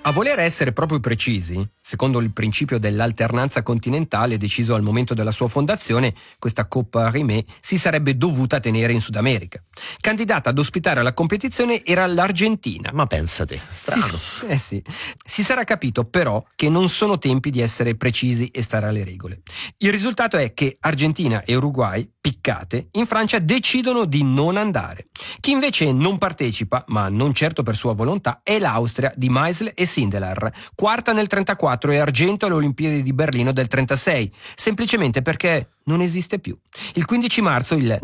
A voler essere proprio precisi, secondo il principio dell'alternanza continentale deciso al momento della sua fondazione, questa Coppa Rimé si sarebbe dovuta tenere in Sud America. Candidata ad ospitare la competizione era l'Argentina. Ma pensate, strano. Sì. Si sarà capito però che non sono tempi di essere precisi e stare alle regole. Il risultato è che Argentina e Uruguay, piccate, in Francia decidono di non andare. Chi invece non partecipa, ma non certo per sua volontà, è l'Austria di Meisel e Sindelar, quarta nel 34 e argento alle Olimpiadi di Berlino del 36, semplicemente perché non esiste più. Il 15 marzo il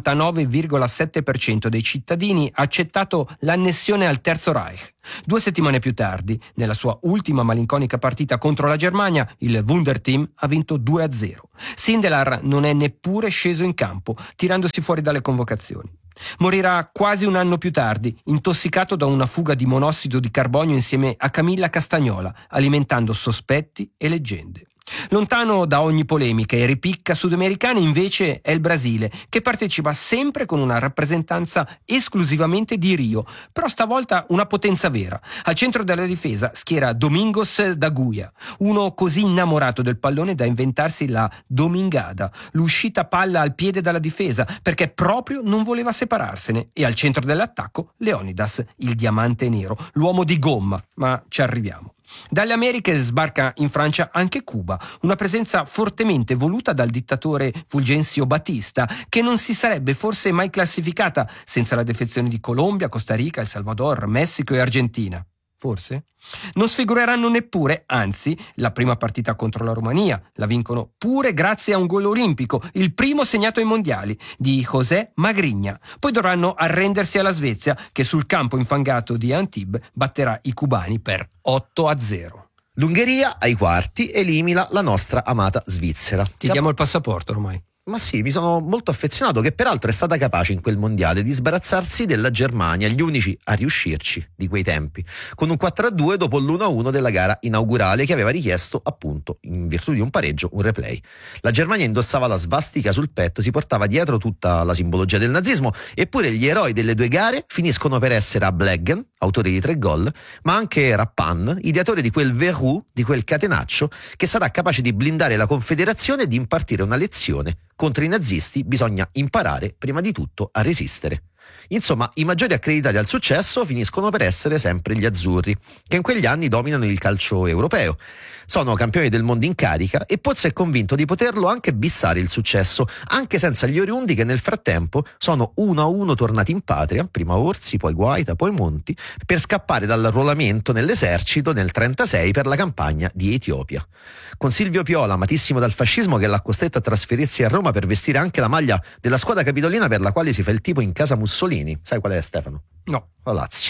99,7% dei cittadini ha accettato l'annessione al Terzo Reich. 2 settimane più tardi, nella sua ultima malinconica partita contro la Germania, il Wunderteam ha vinto 2-0. Sindelar non è neppure sceso in campo, tirandosi fuori dalle convocazioni. Morirà quasi un anno più tardi, intossicato da una fuga di monossido di carbonio insieme a Camilla Castagnola, alimentando sospetti e leggende. Lontano da ogni polemica e ripicca sudamericana invece è il Brasile, che partecipa sempre con una rappresentanza esclusivamente di Rio, però stavolta una potenza vera. Al centro della difesa schiera Domingos da Guia, uno così innamorato del pallone da inventarsi la domingada, l'uscita palla al piede dalla difesa, perché proprio non voleva separarsene, e al centro dell'attacco Leonidas, il diamante nero, l'uomo di gomma, ma ci arriviamo. Dalle Americhe sbarca in Francia anche Cuba, una presenza fortemente voluta dal dittatore Fulgencio Batista, che non si sarebbe forse mai classificata senza la defezione di Colombia, Costa Rica, El Salvador, Messico e Argentina. Forse? Non sfigureranno neppure, anzi, la prima partita contro la Romania la vincono pure grazie a un gol olimpico, il primo segnato ai mondiali, di José Magrigna. Poi dovranno arrendersi alla Svezia, che sul campo infangato di Antibes batterà i cubani per 8-0. L'Ungheria ai quarti elimina la nostra amata Svizzera. Ti diamo il passaporto ormai. Ma sì, mi sono molto affezionato, che peraltro è stata capace in quel mondiale di sbarazzarsi della Germania, gli unici a riuscirci di quei tempi, con un 4-2 dopo l'1-1 della gara inaugurale, che aveva richiesto, appunto, in virtù di un pareggio, un replay. La Germania indossava la svastica sul petto, si portava dietro tutta la simbologia del nazismo, eppure gli eroi delle 2 gare finiscono per essere Ableggen, autore di 3 gol, ma anche Rappan, ideatore di quel verrou, di quel catenaccio, che sarà capace di blindare la Confederazione e di impartire una lezione. Contro i nazisti bisogna imparare prima di tutto a resistere. Insomma, i maggiori accreditati al successo finiscono per essere sempre gli azzurri, che in quegli anni dominano il calcio europeo. Sono campioni del mondo in carica e Pozzo è convinto di poterlo anche bissare il successo, anche senza gli oriundi che nel frattempo sono 1-1 tornati in patria, prima Orsi, poi Guaita, poi Monti, per scappare dall'arruolamento nell'esercito nel 1936 per la campagna di Etiopia. Con Silvio Piola, amatissimo dal fascismo, che l'ha costretto a trasferirsi a Roma per vestire anche la maglia della squadra capitolina per la quale si fa il tipo in casa Mussolini. Sai qual è, Stefano? No. La Lazio.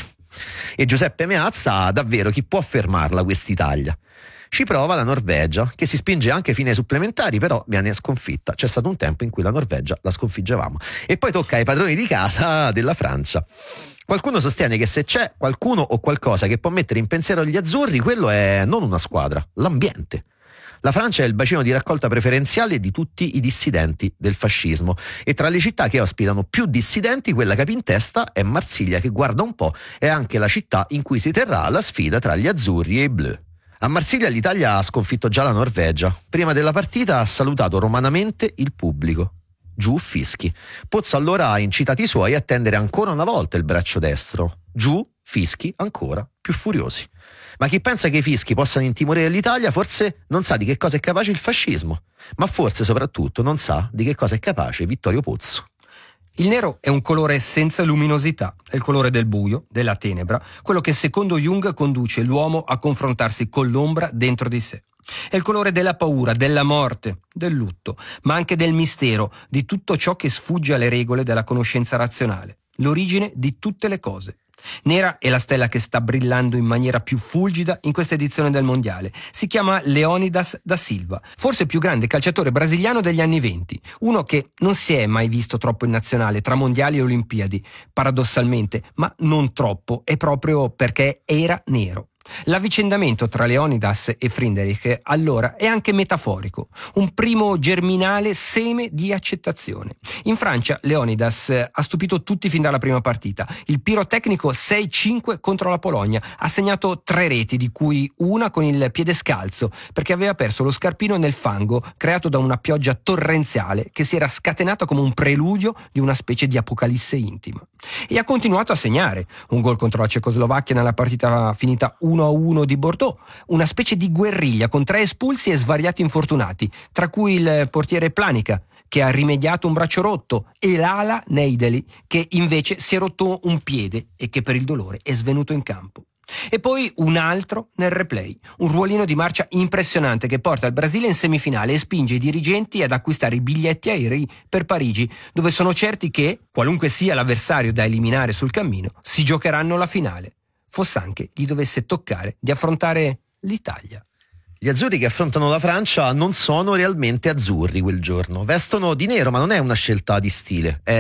E Giuseppe Meazza, davvero chi può fermarla quest'Italia? Ci prova la Norvegia, che si spinge anche fino ai supplementari, però viene sconfitta. C'è stato un tempo in cui la Norvegia la sconfiggevamo. E poi tocca ai padroni di casa della Francia. Qualcuno sostiene che se c'è qualcuno o qualcosa che può mettere in pensiero gli azzurri, quello è non una squadra, l'ambiente. La Francia è il bacino di raccolta preferenziale di tutti i dissidenti del fascismo, e tra le città che ospitano più dissidenti, quella capi in testa è Marsiglia, che, guarda un po', è anche la città in cui si terrà la sfida tra gli azzurri e i blu. A Marsiglia l'Italia ha sconfitto già la Norvegia. Prima della partita ha salutato romanamente il pubblico. Giù fischi. Pozzo allora ha incitato i suoi a tendere ancora una volta il braccio destro. Giù fischi ancora più furiosi. Ma chi pensa che i fischi possano intimorire l'Italia forse non sa di che cosa è capace il fascismo, ma forse soprattutto non sa di che cosa è capace Vittorio Pozzo. Il nero è un colore senza luminosità, è il colore del buio, della tenebra, quello che secondo Jung conduce l'uomo a confrontarsi con l'ombra dentro di sé. È il colore della paura, della morte, del lutto, ma anche del mistero, di tutto ciò che sfugge alle regole della conoscenza razionale, l'origine di tutte le cose. Nera è la stella che sta brillando in maniera più fulgida in questa edizione del Mondiale. Si chiama Leonidas da Silva, forse il più grande calciatore brasiliano degli anni '20, uno che non si è mai visto troppo in nazionale tra mondiali e olimpiadi, paradossalmente, ma non troppo, è proprio perché era nero. L'avvicendamento tra Leonidas e Friedrich allora è anche metaforico, un primo germinale seme di accettazione. In Francia Leonidas ha stupito tutti fin dalla prima partita. Il pirotecnico 6-5 contro la Polonia ha segnato 3 reti, di cui una con il piede scalzo, perché aveva perso lo scarpino nel fango creato da una pioggia torrenziale che si era scatenata come un preludio di una specie di apocalisse intima. E ha continuato a segnare un gol contro la Cecoslovacchia nella partita finita 1-1 di Bordeaux, una specie di guerriglia con 3 espulsi e svariati infortunati, tra cui il portiere Planica, che ha rimediato un braccio rotto, e l'ala Neideli, che invece si è rotto un piede e che per il dolore è svenuto in campo. E poi un altro nel replay, un ruolino di marcia impressionante che porta il Brasile in semifinale e spinge i dirigenti ad acquistare i biglietti aerei per Parigi, dove sono certi che, qualunque sia l'avversario da eliminare sul cammino, si giocheranno la finale, fosse anche gli dovesse toccare di affrontare l'Italia. Gli azzurri che affrontano la Francia non sono realmente azzurri quel giorno. Vestono di nero, ma non è una scelta di stile, è